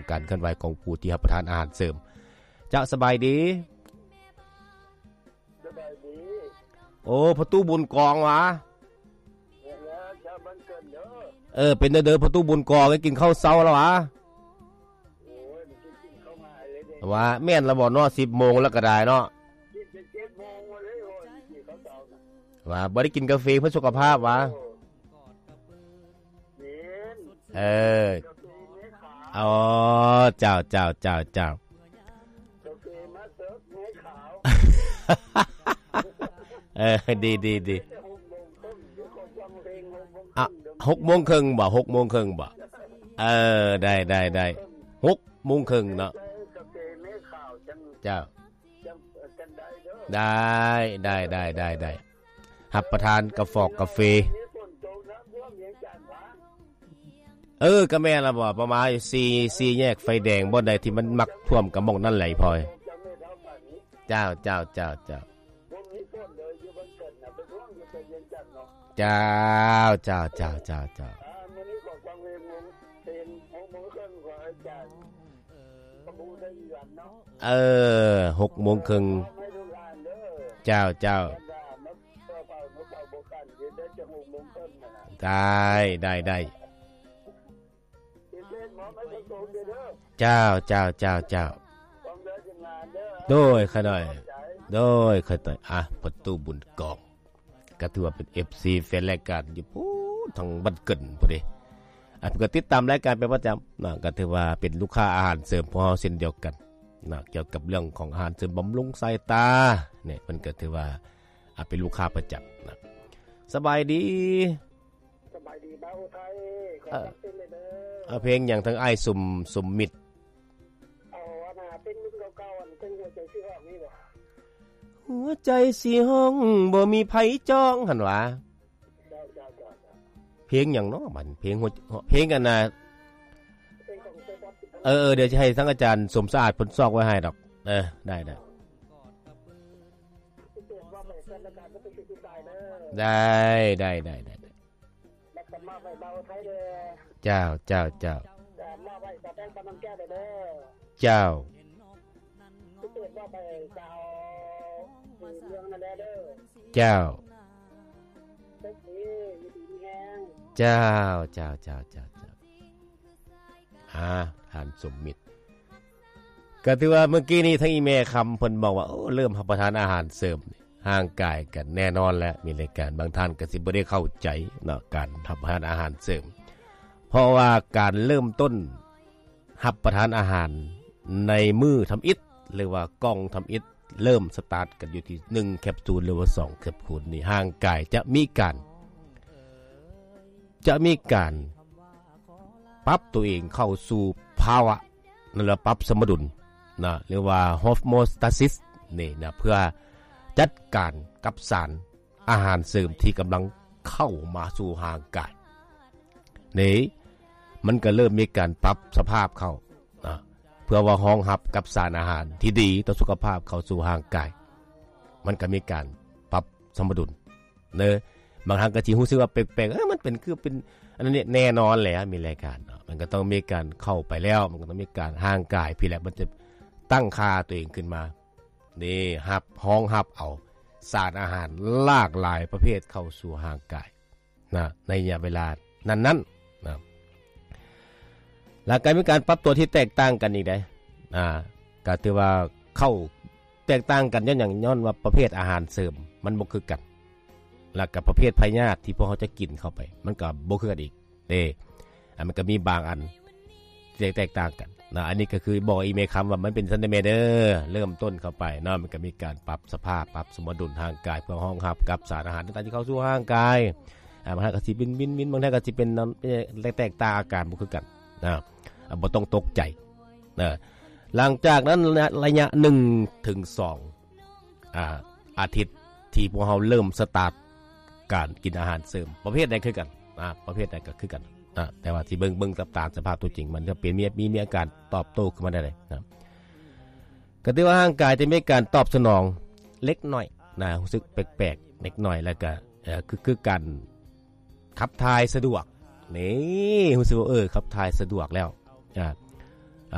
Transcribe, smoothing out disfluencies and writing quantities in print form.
การเคลื่อนไหวของผู้ที่รับประทานอาหารเสริมจะสบายดีโอ้ประตูบุญกองวะเป็นเด้อประตูบุญกองให้กินข้าวเช้าแล้ววะว่าแม่นละบ่เนาะ 10:00 นแล้วก็ได้เนาะว่าบ่ได้กินกาแฟเพื่อสุขภาพวะอ๋อเจ้าดีอ่ะ 6:30 บ่ 6:30 บ่ได้6:30 เนาะเจ้าได้รับประทานกาแฟก็แม่นละบ่ประมาณ4แยกไฟแดงบ่ใดที่มันมักท่วมกระหม่องนั่นไหลพลอยเจ้าเจ้า6:30 เจ้าได้เจ้าโดยขน่อยเคยต่อยประตูบุญกองก็ถือว่าเป็น FC แฟนรายการอยู่พูดทางบ้านเกินพุ่นดิเพิ่นก็ติดตามรายการเป็นประจำนะก็ถือว่าเป็นลูกค้าอาหารเสริมของเฮาเช่นเดียวกันนะเกี่ยวกับเรื่องของอาหารเสริมบำรุงสายตาเนี่ยเพิ่นก็ถือว่าเป็นลูกค้าประจำนะสบายดีบ้าวไทยขอเป็นเลยเด้อเพลงอย่างทั้งอ้ายสมมิตรเป็นรุ่นเก่าๆอันเป็นหัวใจสิห้องนี่บ่หัวใจสิห้องบ่มีไผจ้องหั่นว่าเพลงหยังเนาะมันเพลงกันน่ะเดี๋ยวจะให้ทั้งอาจารย์สมสะอาดเพิ่นซอกไว้ให้ดอกได้เจ้าเจ้าเจ้าทานสมมิตรก็ถือว่าเมื่อกี้นี้ทั้งอีเมคำเพิ่นบอกว่าเริ่มรับประทานอาหารเสริมห่างกายกันแน่นอนแล้วมีรายการบางท่านก็สิบ่ได้เข้าใจเนาะการรับประทานอาหารเสริมเพราะว่าการเริ่มต้นรับประทานอาหารในมื้อทำอิฐหรือว่ากล้องทำอิฐเริ่มสตาร์ทกันอยู่ที่1แคปซูลหรือว่า2แคปซูลนี่ห่างกายจะมีการปรับตัวเองเข้าสู่ภาวะนั่นแหละปรับสมดุลนะเรียกว่าโฮโมสตาซิสนี่นะเพื่อจัดการกับสารอาหารเสริมที่กำลังเข้ามาสู่ร่างกายนี่มันก็เริ่มมีการปรับสภาพเข้านะเพื่อว่าห้องรับกับสารอาหารที่ดีต่อสุขภาพเข้าสู่ร่างกายมันก็มีการปรับสมดุลเนอะบางครั้งก็สิรู้สึกว่าแปลกๆมันเป็นคือเป็นอันนั้นแน่นอนแหละมีรายการมันก็ต้องมีการเข้าไปแล้วมันก็ต้องมีการห่างกายพี่แหละมันจะตั้งค่าตัวเองขึ้นมานี่ฮับห้องฮับเอาสารอาหารหลากหลายประเภทเข้าสู่ร่างกายนะในระยะเวลานั้นนะหลักการมีการปรับตัวที่แตกต่างกันอีกได้ก็ถือว่าเข้าแตกต่างกันย้อนว่าประเภทอาหารเสริมมันบ่คือกันแล้วกับประเภทพยาธิที่พวกเขาจะกินเข้าไปมันก็บ่คือกันอีกมันก็มีบางอันแตกต่างกันนะอันนี้ก็คือบอกอีเมลคำว่ามันเป็นซันเดเมเดอร์เริ่มต้นเข้าไปเนาะมันก็มีการปรับสภาพปรับสมดุลทางกายเพื่อห้องรับกับสารอาหารต่างๆที่เข้าสู่ร่างกายบางท่านก็สิบินบางท่านก็สิเป็นแตกต่างอาการบ่คือกันนะบ่ต้องตกใจนะหลังจากนั้นระยะ1 ถึง 2อาทิตย์ที่พวกเราเริ่มสตาร์ทการกินอาหารเสริมประเภทใดคือกันประเภทใดก็คือกันแต่ว่าที่เบิ่งตามสภาพตัวจริงมันจะเป็นมีอาการตอบโต้ขึ้นมาได้เลยนะก็ถือว่าร่างกายจะมีการตอบสนองเล็กน้อยนะรู้สึกแปลกๆเล็กน้อยแล้วก็คือการขับถ่ายสะดวกนี่รู้สึกว่าขับถ่ายสะดวกแล้ว